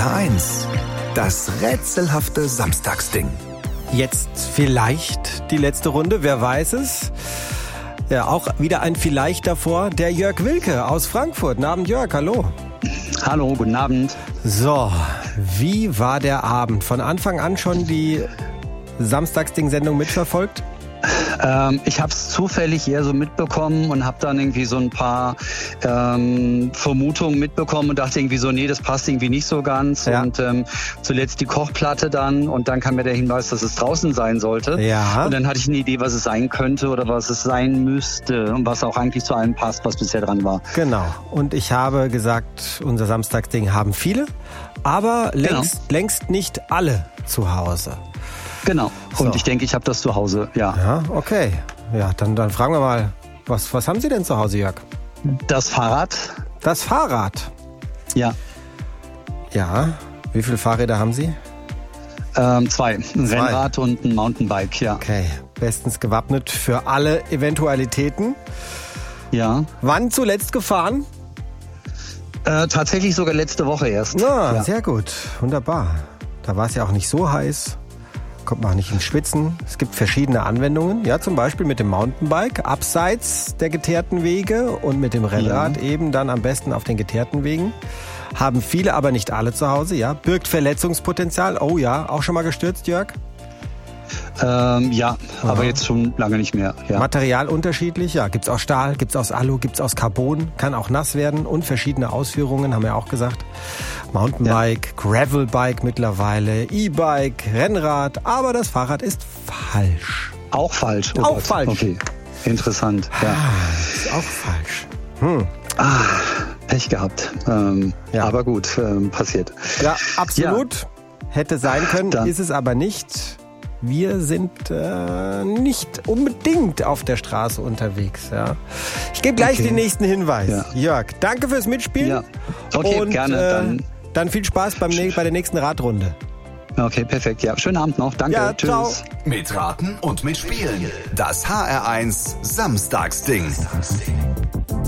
HR1, das rätselhafte Samstagsding. Jetzt vielleicht die letzte Runde, wer weiß es. Ja, auch wieder ein Vielleicht davor, der Jörg Wilke aus Frankfurt. Guten Abend, Jörg, hallo. Hallo, guten Abend. So, wie war der Abend? Von Anfang an schon die Samstagsding-Sendung mitverfolgt? Ich habe es zufällig eher so mitbekommen und habe dann irgendwie so ein paar Vermutungen mitbekommen und dachte irgendwie so, nee, das passt irgendwie nicht so ganz. Ja. Und zuletzt die Kochplatte dann und dann kam mir der Hinweis, dass es draußen sein sollte. Ja. Und dann hatte ich eine Idee, was es sein könnte oder was es sein müsste und was auch eigentlich zu allem passt, was bisher dran war. Genau. Und ich habe gesagt, unser Samstagsding haben viele, aber längst nicht alle zu Hause. Genau. Und So. ich denke, ich habe das zu Hause, ja. Ja, okay. Ja, dann fragen wir mal, was haben Sie denn zu Hause, Jörg? Das Fahrrad. Das Fahrrad. Ja. Ja. Wie viele Fahrräder haben Sie? 2. Ein Rennrad und ein Mountainbike, ja. Okay. Bestens gewappnet für alle Eventualitäten. Ja. Wann zuletzt gefahren? Tatsächlich sogar letzte Woche erst. Ja, sehr gut. Wunderbar. Da war es ja auch nicht so heiß. Kommt man auch nicht ins Schwitzen. Es gibt verschiedene Anwendungen. Ja, zum Beispiel mit dem Mountainbike abseits der geteerten Wege und mit dem Rennrad eben dann am besten auf den geteerten Wegen. Haben viele, aber nicht alle zu Hause. Ja, birgt Verletzungspotenzial. Oh ja, auch schon mal gestürzt, Jörg? Ja, aber jetzt schon lange nicht mehr. Ja. Material unterschiedlich, ja. Gibt's aus Stahl, gibt's aus Alu, gibt's aus Carbon, kann auch nass werden und verschiedene Ausführungen, haben wir auch gesagt. Mountainbike, Gravelbike mittlerweile, E-Bike, Rennrad, aber das Fahrrad ist falsch. Auch falsch? Oh auch Gott. falsch. Okay, interessant. Ja. Ist auch falsch. Pech gehabt. Ja. Aber gut, passiert. Ja, absolut. Ja. Hätte sein können, ist es aber nicht. Wir sind nicht unbedingt auf der Straße unterwegs. Ja. Ich gebe gleich den nächsten Hinweis. Ja. Jörg, danke fürs Mitspielen. Ja. Okay, und, gerne. Dann viel Spaß bei der nächsten Radrunde. Okay, perfekt. Ja, schönen Abend noch. Danke. Ja, tschüss. ciao. Mit Raten und Mitspielen. Das HR1 Samstagsding.